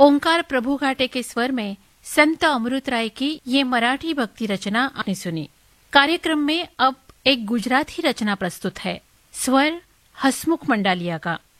ओंकार प्रभु घाटे के स्वर में संत अमृत राय की ये मराठी भक्ति रचना आपने सुनी। कार्यक्रम में अब एक गुजराती रचना प्रस्तुत है, स्वर हसमुख मंडालिया का।